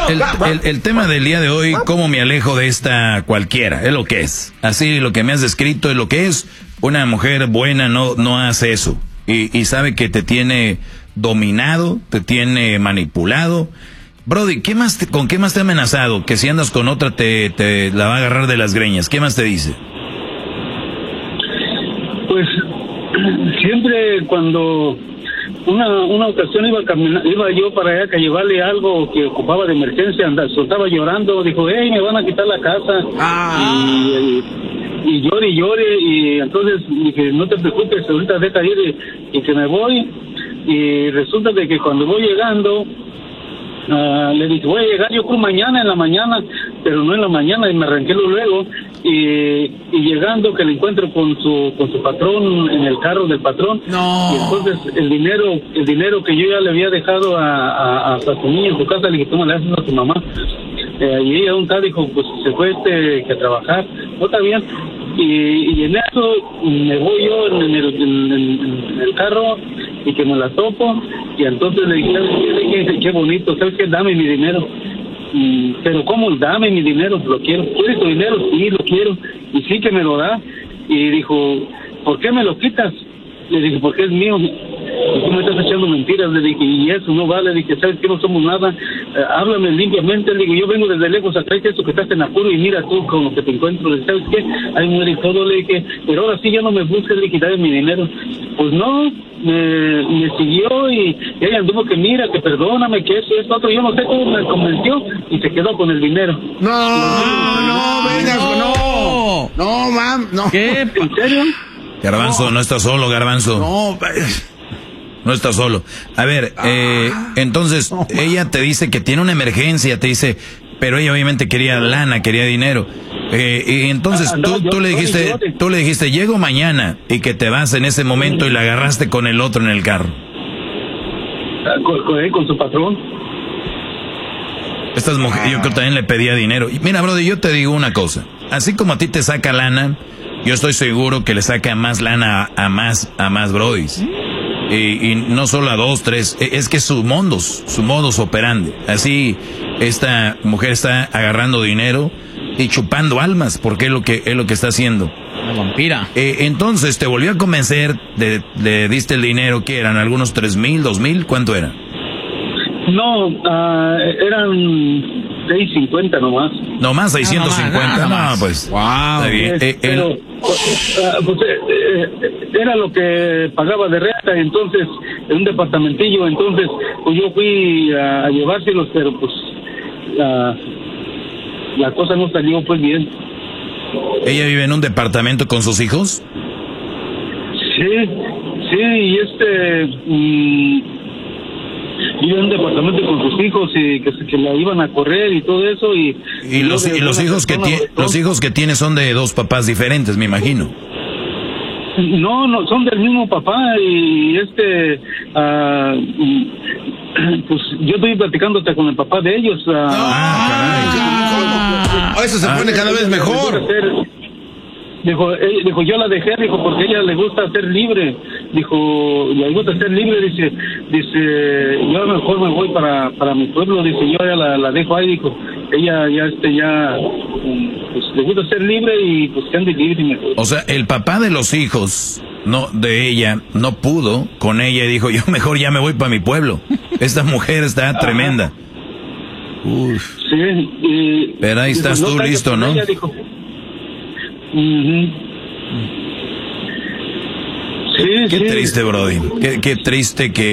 El tema del día de hoy, cómo me alejo de esta cualquiera, es lo que es. Así lo que me has descrito es lo que es. Una mujer buena no hace eso. Y sabe que te tiene dominado, te tiene manipulado. Brody, ¿con qué más te ha amenazado? Que si andas con otra te la va a agarrar de las greñas. ¿Qué más te dice? Pues siempre cuando una ocasión iba yo para allá a llevarle algo que ocupaba de emergencia, estaba llorando, dijo, hey, me van a quitar la casa. Y llore, y entonces dije, no te preocupes, ahorita deja ir y que me voy. Y resulta de que cuando voy llegando, le dije, voy a llegar yo creo mañana en la mañana, pero no en la mañana, y me arranqué luego, y llegando que le encuentro con su patrón en el carro del patrón. No. Y entonces el dinero que yo ya le había dejado a su niño en su casa, le dije, tú me le haces a tu mamá. Y ella un tal dijo, pues se fue que a trabajar, no está bien. Y en eso me voy yo en el carro y que me la topo, y entonces le dije, qué bonito, ¿sabes qué? Dame mi dinero. Pero ¿cómo? Dame mi dinero, lo quiero. ¿Quieres tu dinero? Sí, lo quiero. Y sí que me lo da. Y dijo, ¿por qué me lo quitas? Le dije, porque es mío. Y tú me estás echando mentiras. Le dije, y eso no vale. Le dije, ¿sabes qué? No somos nada. Háblame limpiamente. Le digo, yo vengo desde lejos a traerte esto que estás en apuro y mira tú con lo que te encuentro. Le dije, ¿sabes qué? Ahí muere y todo. Le dije, pero ahora sí ya no me busques. Le dije, dame mi dinero. Pues no, me siguió y ella anduvo que mira, que perdóname, que eso, esto, otro. Yo no sé cómo me convenció y se quedó con el dinero. No, mam, no. ¿Qué? ¿En serio? Garbanzo, no estás solo, Garbanzo. No estás solo. A ver, entonces, ella te dice que tiene una emergencia, te dice, pero ella obviamente quería lana, quería dinero. Y entonces tú le dijiste, llego mañana, y que te vas en ese momento y la agarraste con el otro en el carro. Con su patrón. Estas mujeres, yo creo que también le pedía dinero. Y mira, brother, yo te digo una cosa. Así como a ti te saca lana, yo estoy seguro que le saca más lana a más brodis. Y no solo a 2, 3, es que su modus operandi. Así, esta mujer está agarrando dinero y chupando almas, porque es lo que está haciendo. Una vampira. Entonces, te volvió a convencer, le diste el dinero, ¿qué eran? ¿Algunos 3,000, 2,000? ¿Cuánto era? No, eran 650 nomás. ¿Nomás 650? No, pues. Wow. Está bien. Pero, era lo que pagaba de renta, entonces, en un departamentillo, entonces, pues yo fui a llevárselos, pero pues, la cosa no salió pues bien. ¿Ella vive en un departamento con sus hijos? Sí, y vive en un departamento con sus hijos y que la iban a correr y todo eso y los hijos que tiene son de 2 papás diferentes, me imagino. No, son del mismo papá y pues yo estoy platicando hasta con el papá de ellos. Eso se pone cada vez mejor. Dijo, yo la dejé, dijo, porque a ella le gusta ser libre. Dijo, le gusta ser libre, dice, yo a lo mejor me voy para mi pueblo, dice, yo ya la dejo ahí, dijo, ella pues le gusta ser libre y pues que ande libre y mejor. O sea, el papá de los hijos, de ella, no pudo con ella y dijo, yo mejor ya me voy para mi pueblo. Esta mujer está tremenda. Uf. Sí, pero ahí estás tú listo, ¿no? Ella dijo, Qué triste, Brody. Qué triste que